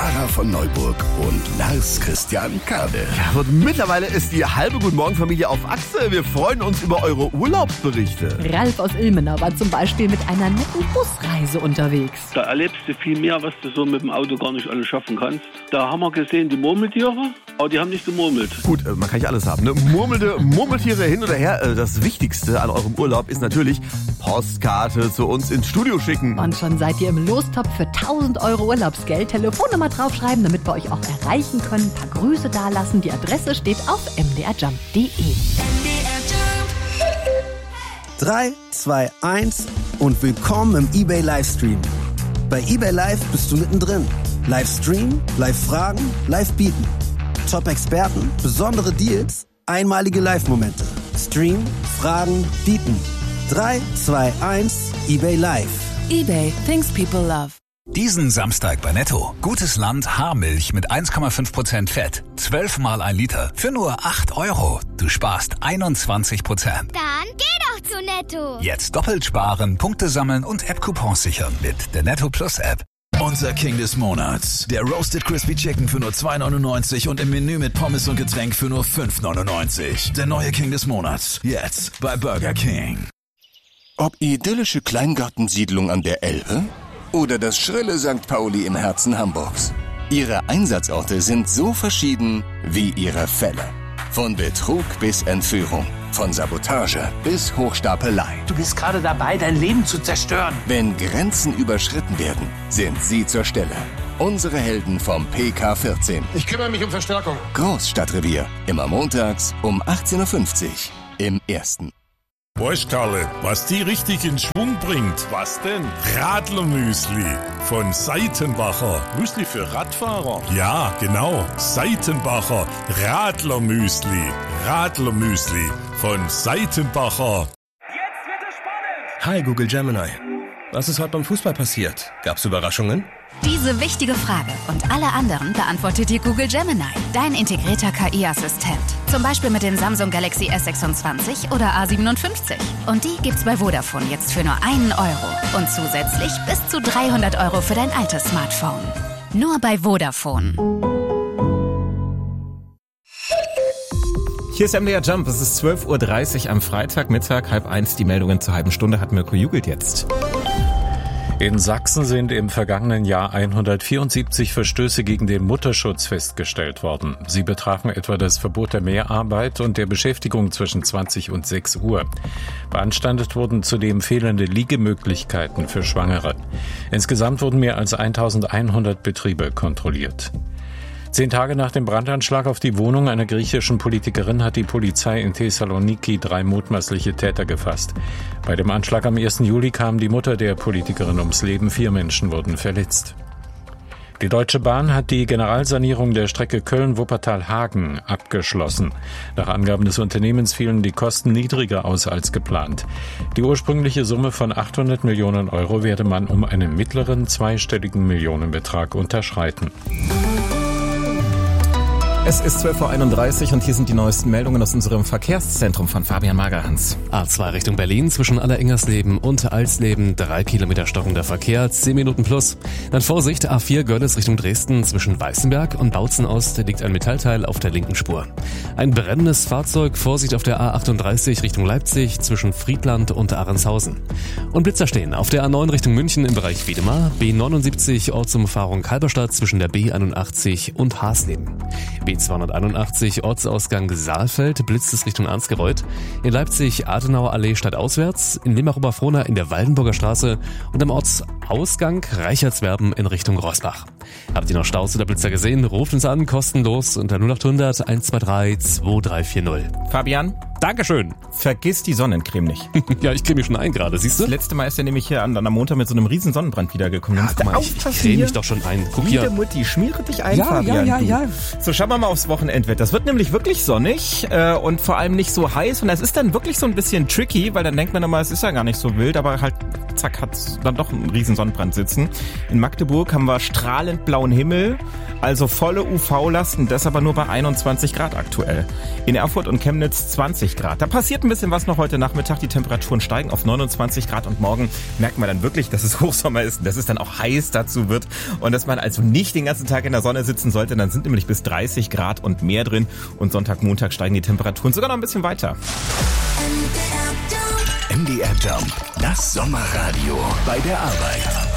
Sarah von Neuburg und Lars Christian Kade. Ja, und mittlerweile ist die halbe Guten Morgen Familie auf Achse. Wir freuen uns über eure Urlaubsberichte. Ralf aus Ilmenau war zum Beispiel mit einer netten Busreise unterwegs. Da erlebst du viel mehr, was du so mit dem Auto gar nicht alles schaffen kannst. Da haben wir gesehen die Murmeltiere, aber die haben nicht gemurmelt. Gut, man kann nicht alles haben, ne? Murmeltiere hin oder her. Das Wichtigste an eurem Urlaub ist natürlich Postkarte zu uns ins Studio schicken. Und schon seid ihr im Lostopf für 1.000 Euro Urlaubsgeld. Telefonnummer draufschreiben, damit wir euch auch erreichen können. Ein paar Grüße dalassen. Die Adresse steht auf mdrjump.de. 3, 2, 1 und willkommen im eBay Livestream. Bei eBay Live bist du mittendrin. Livestream, Live-Fragen, Live-Bieten. Top-Experten, besondere Deals, einmalige Live-Momente. Stream, Fragen, Bieten. 3, 2, 1, eBay Live. eBay, things people love. Diesen Samstag bei Netto. Gutes Land Haarmilch mit 1,5% Fett. 12 mal 1 Liter für nur 8 €. Du sparst 21%. Dann geh doch zu Netto. Jetzt doppelt sparen, Punkte sammeln und App-Coupons sichern mit der Netto Plus App. Unser King des Monats. Der Roasted Crispy Chicken für nur 2,99 und im Menü mit Pommes und Getränk für nur 5,99. Der neue King des Monats. Jetzt bei Burger King. Ob idyllische Kleingartensiedlung an der Elbe oder das schrille St. Pauli im Herzen Hamburgs. Ihre Einsatzorte sind so verschieden wie ihre Fälle. Von Betrug bis Entführung, von Sabotage bis Hochstapelei. Du bist gerade dabei, dein Leben zu zerstören. Wenn Grenzen überschritten werden, sind sie zur Stelle. Unsere Helden vom PK14. Ich kümmere mich um Verstärkung. Großstadtrevier. Immer montags um 18.50 Uhr im Ersten. Weißt Karle, was die richtig in Schwung bringt? Was denn? Radlermüsli von Seitenbacher. Müsli für Radfahrer? Ja, genau. Seitenbacher Radlermüsli. Radlermüsli von Seitenbacher. Jetzt wird es spannend! Hi Google Gemini. Was ist heute beim Fußball passiert? Gab's Überraschungen? Diese wichtige Frage und alle anderen beantwortet dir Google Gemini, dein integrierter KI-Assistent. Zum Beispiel mit den Samsung Galaxy S26 oder A57. Und die gibt's bei Vodafone jetzt für nur 1 €. Und zusätzlich bis zu 300 € für dein altes Smartphone. Nur bei Vodafone. Hier ist MDR Jump. Es ist 12.30 Uhr am Freitagmittag, 12:30. Die Meldungen zur halben Stunde hat Mirko Jugelt jetzt. In Sachsen sind im vergangenen Jahr 174 Verstöße gegen den Mutterschutz festgestellt worden. Sie betrafen etwa das Verbot der Mehrarbeit und der Beschäftigung zwischen 20 und 6 Uhr. Beanstandet wurden zudem fehlende Liegemöglichkeiten für Schwangere. Insgesamt wurden mehr als 1100 Betriebe kontrolliert. 10 Tage nach dem Brandanschlag auf die Wohnung einer griechischen Politikerin hat die Polizei in Thessaloniki 3 mutmaßliche Täter gefasst. Bei dem Anschlag am 1. Juli kam die Mutter der Politikerin ums Leben, 4 Menschen wurden verletzt. Die Deutsche Bahn hat die Generalsanierung der Strecke Köln-Wuppertal-Hagen abgeschlossen. Nach Angaben des Unternehmens fielen die Kosten niedriger aus als geplant. Die ursprüngliche Summe von 800 Millionen € werde man um einen mittleren zweistelligen Millionenbetrag unterschreiten. Es ist 12.31 Uhr und hier sind die neuesten Meldungen aus unserem Verkehrszentrum von Fabian Magerhans. A2 Richtung Berlin zwischen Allerengersleben und Alsleben 3 Kilometer stockender Verkehr, 10 Minuten plus. Dann Vorsicht, A4 Görlitz Richtung Dresden zwischen Weißenberg und Bautzen Ost liegt ein Metallteil auf der linken Spur. Ein brennendes Fahrzeug, Vorsicht auf der A38 Richtung Leipzig zwischen Friedland und Ahrенshausen. Und Blitzer stehen auf der A9 Richtung München im Bereich Wiedemar, B79 Ortsumfahrung Halberstadt zwischen der B81 und Hasleben. B281 Ortsausgang Saalfeld blitzt es Richtung Ansgereuth. In Leipzig Adenauer Allee stadtauswärts, in Limach-Oberfrohna in der Waldenburger Straße und am Ortsausgang Reichertswerben in Richtung Rossbach. Habt ihr noch Staus oder Blitzer gesehen? Ruft uns an, kostenlos unter 0800 123 2340. Fabian? Dankeschön. Vergiss die Sonnencreme nicht. Ja, ich creme mich schon ein gerade, siehst du? Das letzte Mal ist er nämlich hier an der Montag mit so einem riesen Sonnenbrand wiedergekommen. Ja, ich creme mich doch schon ein. Guck hier. Mutti, schmiere dich ein, Fabian. Ja. So, schauen wir mal aufs Wochenendwetter. Das wird nämlich wirklich sonnig und vor allem nicht so heiß. Und das ist dann wirklich so ein bisschen tricky, weil dann denkt man immer, es ist ja gar nicht so wild. Aber halt, zack, hat dann doch einen riesen Sonnenbrand sitzen. In Magdeburg haben wir strahlend blauen Himmel. Also volle UV-Lasten, das aber nur bei 21 Grad aktuell. In Erfurt und Chemnitz 20 Grad. Da passiert ein bisschen was noch heute Nachmittag. Die Temperaturen steigen auf 29 Grad und morgen merkt man dann wirklich, dass es Hochsommer ist und dass es dann auch heiß dazu wird und dass man also nicht den ganzen Tag in der Sonne sitzen sollte. Dann sind nämlich bis 30 Grad und mehr drin und Sonntag, Montag steigen die Temperaturen sogar noch ein bisschen weiter. MDR Jump, das Sommerradio bei der Arbeit.